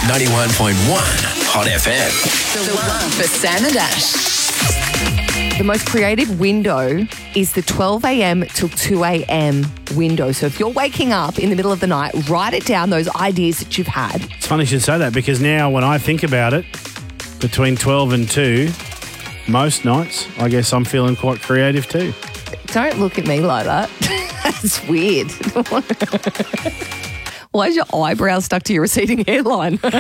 91.1 Hot FM. The one for Sam and Ash. The most creative window is the 12 a.m. till 2 a.m. window. So if you're waking up in the middle of the night, write it down, those ideas that you've had. It's funny you should say that, because now when I think about it, between 12 and 2, most nights, I guess I'm feeling quite creative too. Don't look at me like that. That's weird. Why is your eyebrow stuck to your receding hairline? It's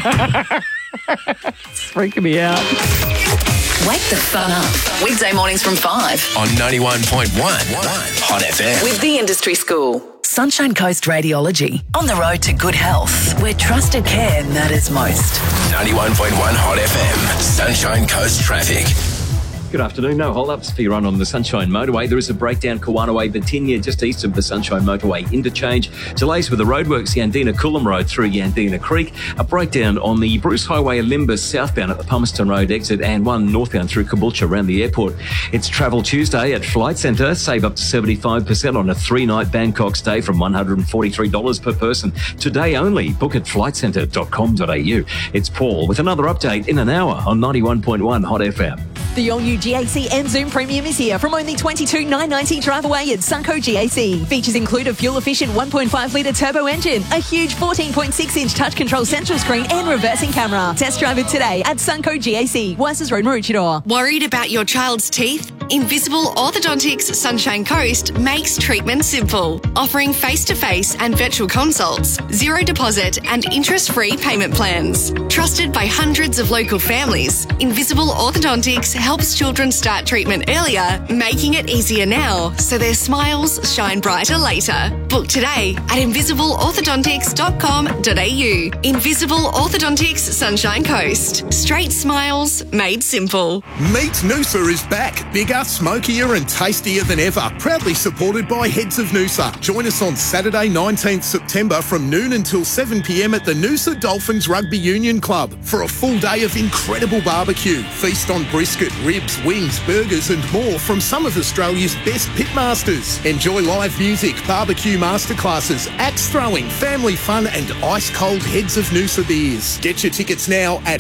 freaking me out. Wake the fun up. Weekday mornings from 5. On 91.1 Hot FM. With the Industry School. Sunshine Coast Radiology. On the road to good health, where trusted care matters most. 91.1 Hot FM. Sunshine Coast Traffic. Good afternoon. No hold-ups for your run on the Sunshine Motorway. There is a breakdown Kawana Way, Batinia, just east of the Sunshine Motorway interchange. Delays with the roadworks, Yandina-Coolum Road through Yandina Creek. A breakdown on the Bruce Highway, Limbus southbound at the Palmerston Road exit, and one northbound through Caboolture around the airport. It's Travel Tuesday at Flight Centre. Save up to 75% on a 3-night Bangkok stay from $143 per person. Today only. Book at flightcentre.com.au. It's Paul with another update in an hour on 91.1 Hot FM. The all-new GAC and Zoom Premium is here from only $22,990 drive away at Sunco GAC. Features include a fuel-efficient 1.5-litre turbo engine, a huge 14.6-inch touch control central screen and reversing camera. Test drive it today at Sunco GAC, Weiss's Road, Maroochydore. Worried about your child's teeth? Invisible Orthodontics Sunshine Coast makes treatment simple, offering face-to-face and virtual consults, zero deposit and interest-free payment plans. Trusted by hundreds of local families, Invisible Orthodontics helps children start treatment earlier, making it easier now so their smiles shine brighter later. Book today at invisibleorthodontics.com.au. Invisible Orthodontics Sunshine Coast. Straight smiles made simple. Meat Noosa is back. Bigger, smokier and tastier than ever. Proudly supported by Heads of Noosa. Join us on Saturday 19th September from noon until 7 p.m. at the Noosa Dolphins Rugby Union Club for a full day of incredible barbecue. Feast on brisket, ribs, wings, burgers and more from some of Australia's best pitmasters. Enjoy live music, barbecue masterclasses, axe throwing, family fun and ice-cold Heads of Noosa beers. Get your tickets now at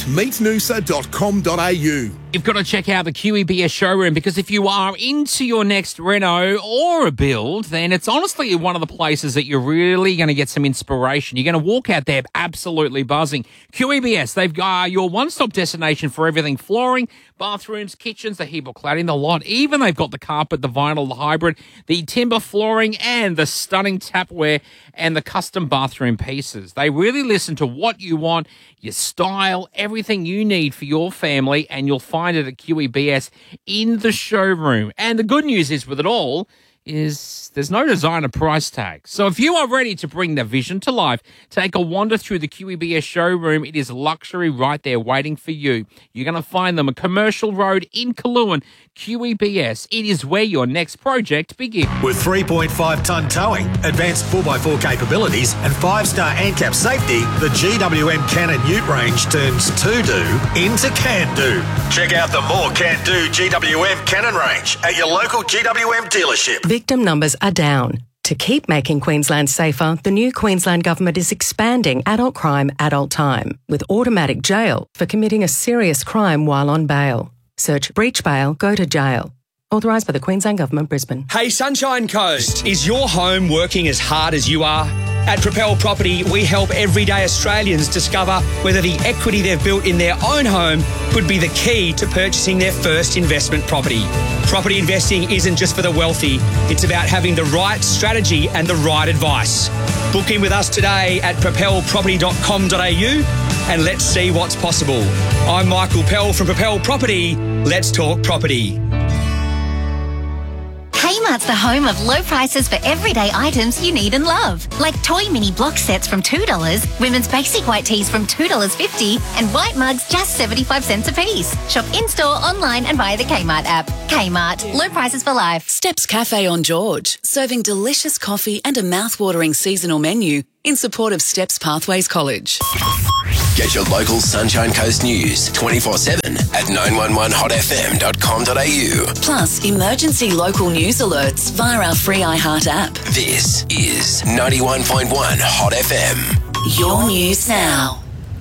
meetnoosa.com.au. You've got to check out the QEBS showroom, because if you are into your next reno or a build, then it's honestly one of the places that you're really going to get some inspiration. You're going to walk out there absolutely buzzing. QEBS, they've got your one-stop destination for everything flooring, bathrooms, kitchens, the Hebel cladding, the lot. Even they've got the carpet, the vinyl, the hybrid, the timber flooring and the stunning tapware and the custom bathroom pieces. They really listen to what you want, your style, everything you need for your family, and you'll find it at QEBS in the showroom. And the good news is with it all is there's no designer price tag. So if you are ready to bring the vision to life, take a wander through the QEBS showroom. It is luxury right there waiting for you. You're going to find them on Commercial Road in Kaluan. QEBS, it is where your next project begins. With 3.5-tonne towing, advanced 4x4 capabilities and 5-star ANCAP safety, the GWM Cannon Ute range turns to-do into can-do. Check out the more can-do GWM Cannon range at your local GWM dealership. Victim numbers are down. To keep making Queensland safer, the new Queensland Government is expanding adult crime, adult time, with automatic jail for committing a serious crime while on bail. Search breach bail, go to jail. Authorised by the Queensland Government, Brisbane. Hey, Sunshine Coast, is your home working as hard as you are? At Propel Property, we help everyday Australians discover whether the equity they've built in their own home could be the key to purchasing their first investment property. Property investing isn't just for the wealthy. It's about having the right strategy and the right advice. Book in with us today at propelproperty.com.au and let's see what's possible. I'm Michael Pell from Propel Property. Let's talk property. Kmart's the home of low prices for everyday items you need and love. Like toy mini block sets from $2, women's basic white tees from $2.50 and white mugs just 75 cents a piece. Shop in-store, online and via the Kmart app. Kmart, low prices for life. Steps Cafe on George, serving delicious coffee and a mouth-watering seasonal menu in support of Steps Pathways College. Get your local Sunshine Coast news 24/7 at 911hotfm.com.au. Plus, emergency local news alerts via our free iHeart app. This is 91.1 Hot FM. Your news now.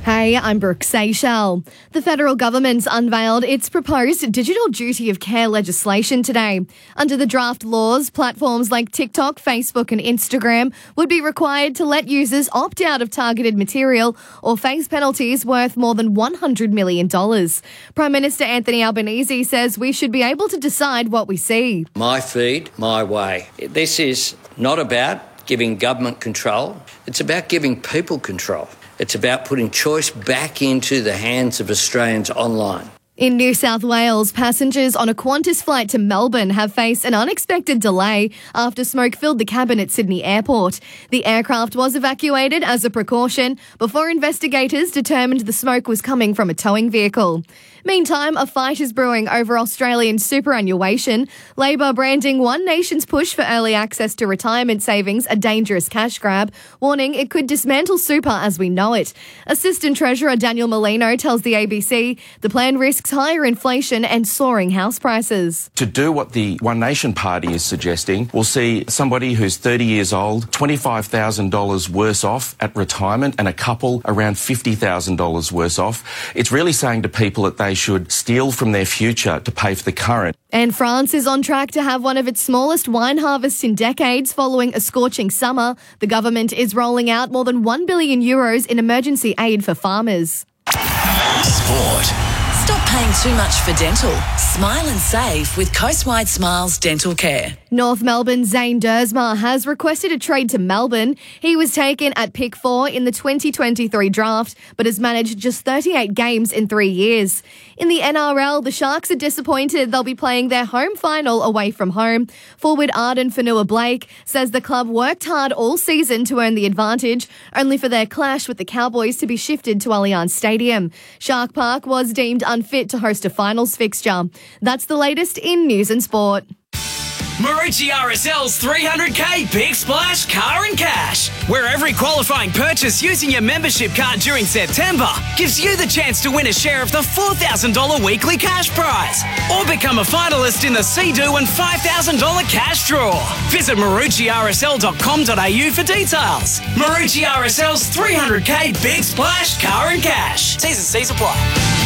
Hey, I'm Brooke Seychelles. The federal government's unveiled its proposed digital duty of care legislation today. Under the draft laws, platforms like TikTok, Facebook and Instagram would be required to let users opt out of targeted material or face penalties worth more than $100 million. Prime Minister Anthony Albanese says we should be able to decide what we see. My feed, my way. This is not about giving government control. It's about giving people control. It's about putting choice back into the hands of Australians online. In New South Wales, passengers on a Qantas flight to Melbourne have faced an unexpected delay after smoke filled the cabin at Sydney Airport. The aircraft was evacuated as a precaution before investigators determined the smoke was coming from a towing vehicle. Meantime, a fight is brewing over Australian superannuation. Labor branding One Nation's push for early access to retirement savings a dangerous cash grab, warning it could dismantle super as we know it. Assistant Treasurer Daniel Molino tells the ABC the plan risks higher inflation and soaring house prices. To do what the One Nation Party is suggesting, we'll see somebody who's 30 years old, $25,000 worse off at retirement, and a couple around $50,000 worse off. It's really saying to people that they should steal from their future to pay for the current. And France is on track to have one of its smallest wine harvests in decades following a scorching summer. The government is rolling out more than €1 billion in emergency aid for farmers. Sport. Stop paying too much for dental. Smile and save with Coastwide Smiles Dental Care. North Melbourne's Zane Dersma has requested a trade to Melbourne. He was taken at pick 4 in the 2023 draft, but has managed just 38 games in 3 years. In the NRL, the Sharks are disappointed they'll be playing their home final away from home. Forward Arden Fanua-Blake says the club worked hard all season to earn the advantage, only for their clash with the Cowboys to be shifted to Allianz Stadium. Shark Park was deemed unfit to host a finals fixture. That's the latest in news and sport. Marucci RSL's 300k Big Splash Car and Cash, where every qualifying purchase using your membership card during September gives you the chance to win a share of the $4,000 weekly cash prize, or become a finalist in the Sea-Doo and $5,000 cash draw. Visit maruccirsl.com.au for details. Marucci RSL's 300k Big Splash Car and Cash. T's and C's apply.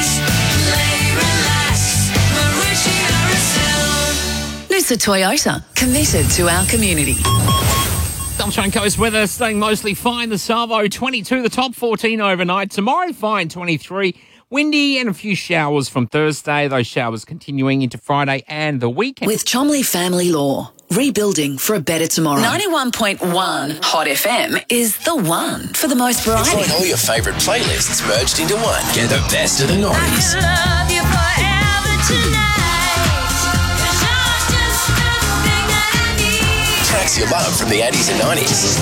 Noosa Toyota, committed to our community. Sunshine Coast weather staying mostly fine. The Savo 22, the top 14 overnight. Tomorrow fine 23. Windy and a few showers from Thursday. Those showers continuing into Friday and the weekend. With Chomley Family Law, rebuilding for a better tomorrow. 91.1 Hot FM is the one for the most variety. It's like all your favourite playlists merged into one. Get the best of the 90s. I could love you forever tonight. Tracks you love from the 80s and 90s.